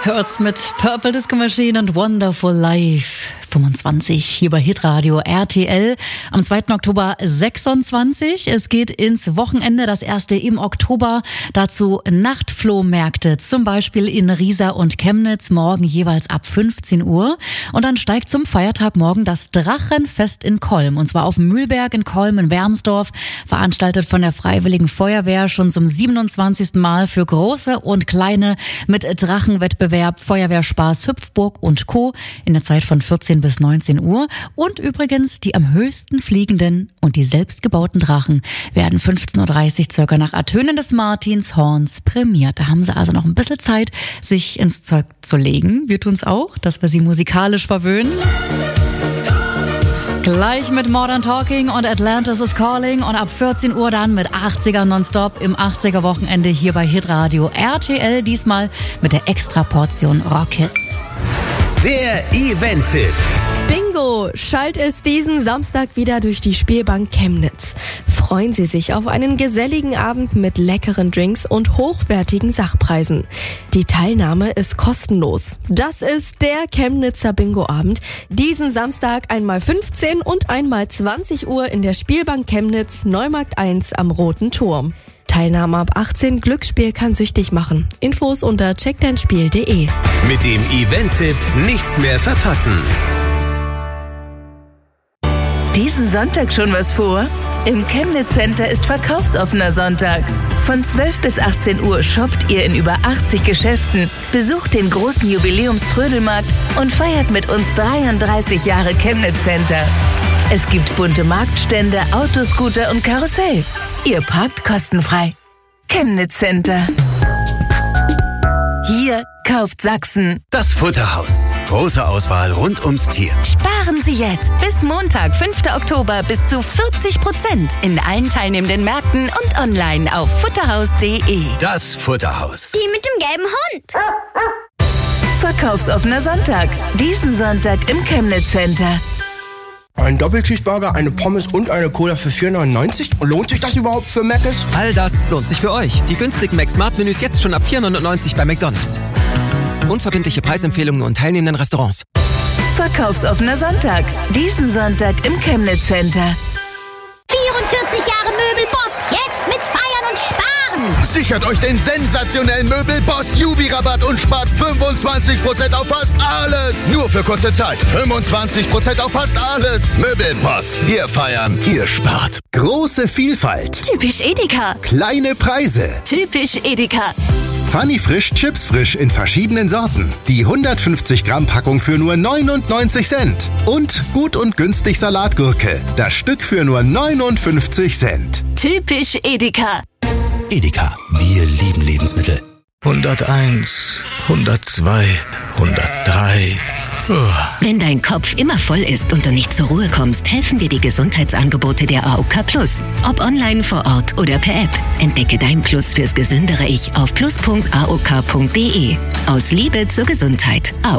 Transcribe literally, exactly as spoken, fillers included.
Records mit Purple Disco Machine und Wonderful Life. fünfundzwanzig hier bei Hitradio R T L am zweiten Oktober sechsundzwanzig. Es geht ins Wochenende, das erste im Oktober. Dazu Nachtflohmärkte, zum Beispiel in Riesa und Chemnitz, morgen jeweils ab fünfzehn Uhr. Und dann steigt zum Feiertag morgen das Drachenfest in Kolm. Und zwar auf dem Mühlberg in Kolm in Wermsdorf, veranstaltet von der Freiwilligen Feuerwehr schon zum siebenundzwanzigsten Mal für Große und Kleine mit Drachenwettbewerb, Feuerwehrspaß, Hüpfburg und Co. in der Zeit von vierzehn bis neunzehn Uhr. Und übrigens die am höchsten fliegenden und die selbstgebauten Drachen werden fünfzehn Uhr dreißig circa nach Ertönen des Martinshorns prämiert. Da haben sie also noch ein bisschen Zeit, sich ins Zeug zu legen. Wir tun's auch, dass wir sie musikalisch verwöhnen. Gleich mit Modern Talking und Atlantis is Calling und ab vierzehn Uhr dann mit achtziger Nonstop im achtziger Wochenende hier bei Hitradio R T L, diesmal mit der Extraportion Rockhits. Der Event-Tipp. Bingo! Schallt es diesen Samstag wieder durch die Spielbank Chemnitz. Freuen Sie sich auf einen geselligen Abend mit leckeren Drinks und hochwertigen Sachpreisen. Die Teilnahme ist kostenlos. Das ist der Chemnitzer Bingo-Abend. Diesen Samstag einmal fünfzehn und einmal zwanzig Uhr in der Spielbank Chemnitz, Neumarkt eins am Roten Turm. Teilnahme ab achtzehn, Glücksspiel kann süchtig machen. Infos unter check dein spiel punkt de. Mit dem Event-Tipp nichts mehr verpassen. Diesen Sonntag schon was vor? Im Chemnitz Center ist verkaufsoffener Sonntag. Von zwölf bis achtzehn Uhr shoppt ihr in über achtzig Geschäften, besucht den großen Jubiläumströdelmarkt und feiert mit uns dreiunddreißig Jahre Chemnitz Center. Es gibt bunte Marktstände, Autoscooter und Karussell. Ihr parkt kostenfrei. Chemnitz Center. Hier kauft Sachsen. Das Futterhaus. Große Auswahl rund ums Tier. Sparen Sie jetzt bis Montag, fünften Oktober bis zu vierzig Prozent in allen teilnehmenden Märkten und online auf futterhaus punkt de. Das Futterhaus. Die mit dem gelben Hund. Verkaufsoffener Sonntag. Diesen Sonntag im Chemnitz Center. Ein Doppelcheeseburger, eine Pommes und eine Cola für vier neunundneunzig? Lohnt sich das überhaupt für Mc's? All das lohnt sich für euch. Die günstigen Mac-Smart-Menüs jetzt schon ab vier neunundneunzig bei McDonald's. Unverbindliche Preisempfehlungen und teilnehmenden Restaurants. Verkaufsoffener Sonntag. Diesen Sonntag im Chemnitz Center. vierundvierzig Jahre Möbelboss. Jetzt mit Feiern und Sparen. Sichert euch den sensationellen Möbelboss Jubi-Rabatt und spart fünfundzwanzig Prozent auf fast alles. Nur für kurze Zeit. fünfundzwanzig Prozent auf fast alles. Möbelboss. Wir feiern, ihr spart. Große Vielfalt. Typisch Edeka. Kleine Preise. Typisch Edeka. Funny Frisch Chips Frisch in verschiedenen Sorten. Die hundertfünfzig Gramm Packung für nur neunundneunzig Cent. Und gut und günstig Salatgurke. Das Stück für nur neunundfünfzig Cent. Typisch Edeka. Edeka, wir lieben Lebensmittel. hunderteins, hundertzwei, hundertdrei. Wenn dein Kopf immer voll ist und du nicht zur Ruhe kommst, helfen dir die Gesundheitsangebote der A O K Plus. Ob online, vor Ort oder per App. Entdecke dein Plus fürs gesündere Ich auf plus punkt a o k punkt de. Aus Liebe zur Gesundheit. A O K.